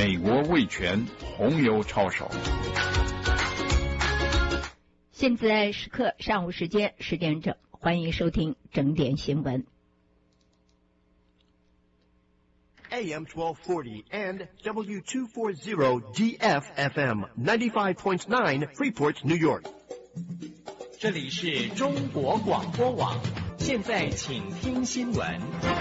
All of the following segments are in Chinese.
美国味全红油抄手。 现在时刻上午时间10点整，欢迎收听整点新闻。 AM 1240 and W240 DFFM 95.9 Freeport, New York。 这里是中国广播网，现在请听新闻。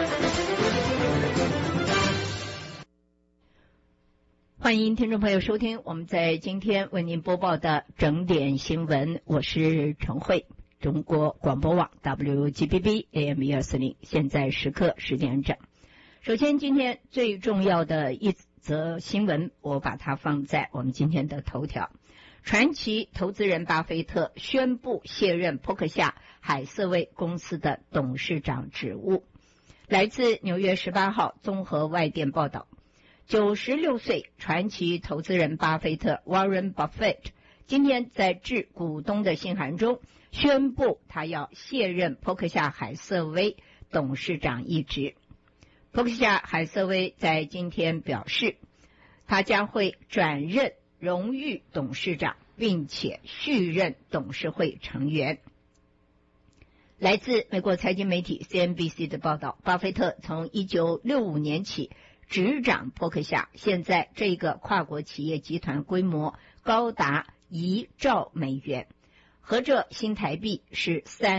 欢迎听众朋友收听我们在今天为您播报的整点新闻，我是陈慧，中国广播网 WGBB AM 1240，现在时刻10点整。首先今天最重要的一则新闻，我把它放在我们今天的头条。传奇投资人巴菲特宣布卸任波克夏海瑟薇公司的董事长职务。来自纽约18号综合外电报道，96岁传奇投资人巴菲特 Warren Buffett 今天在致股东的信函中宣布他要卸任波克夏海瑟薇董事长一职。波克夏海瑟薇在今天表示，他将会转任荣誉董事长，并且续任董事会成员。来自美国财经媒体 CNBC 的报道，巴菲特从1965年起执掌波克夏，现在这个跨国企业集团规模高达1兆美元，合着新台币是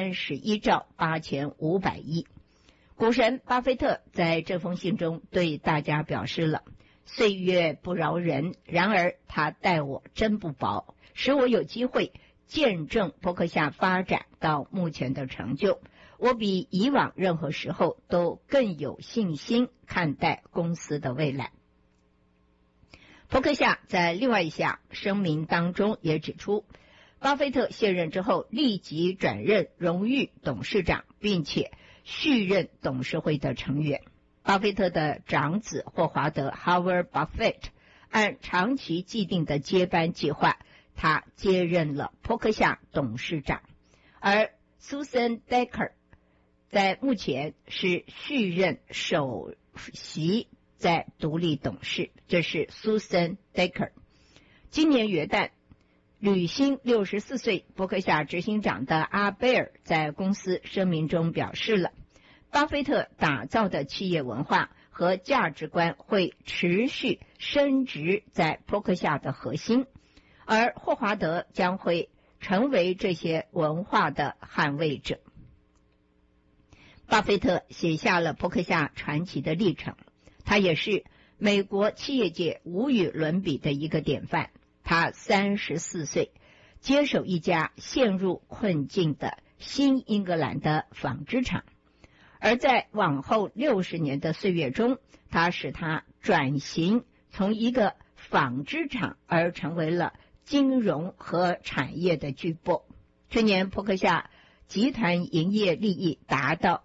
31兆8500亿。股神巴菲特在这封信中对大家表示了，岁月不饶人，然而他待我真不薄，使我有机会见证波克夏发展到目前的成就。我比以往任何时候都更有信心看待公司的未来。波克夏在另外一项声明当中也指出，巴菲特卸任之后立即转任荣誉董事长，并且续任董事会的成员。巴菲特的长子霍华德 Howard Buffett 按长期既定的接班计划，他接任了波克夏董事长，而 Susan Decker 在目前是续任首席在独立董事，这是 Susan Decker。 今年元旦履新64岁波克夏执行长的阿贝尔在公司声明中表示了，巴菲特打造的企业文化和价值观会持续深植在波克夏的核心，而霍华德将会成为这些文化的捍卫者。巴菲特写下了波克夏传奇的历程，他也是美国企业界无与伦比的一个典范。他34岁接手一家陷入困境的新英格兰的纺织厂，而在往后60年的岁月中，他使他转型从一个纺织厂而成为了金融和产业的巨擘。去年波克夏集团营业利益达到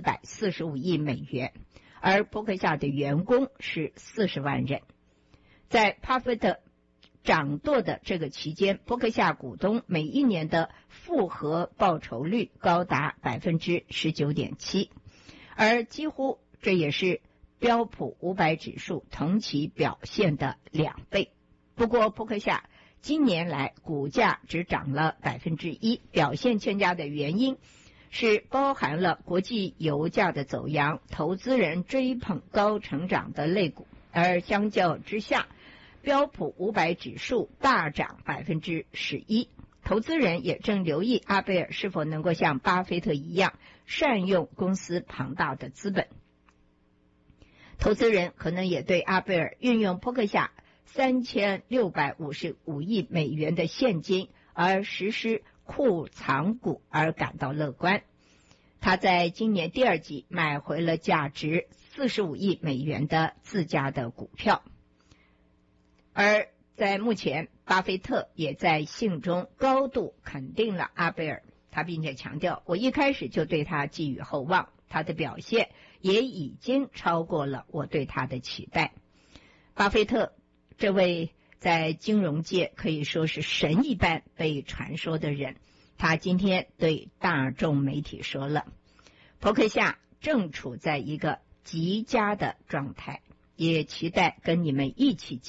445亿美元，而波克夏的员工是40万人。在巴菲特掌舵的这个期间，波克夏股东每一年的复合报酬率高达 19.7%， 而几乎这也是标普500指数同期表现的2倍。不过波克夏今年来股价只涨了 1%， 表现欠佳的原因是包含了国际油价的走扬，投资人追捧高成长的类股，而相较之下标普500指数大涨 11%， 投资人也正留意阿贝尔是否能够像巴菲特一样善用公司庞大的资本。投资人可能也对阿贝尔运用波克夏3655亿美元的现金而实施库藏股而感到乐观。他在今年第2季买回了价值45亿美元的自家的股票。而在目前，巴菲特也在信中高度肯定了阿贝尔，他并且强调，我一开始就对他寄予厚望，他的表现也已经超过了我对他的期待。巴菲特这位在金融界可以说是神一般被传说的人，他今天对大众媒体说了，波克夏正处在一个极佳的状态，也期待跟你们一起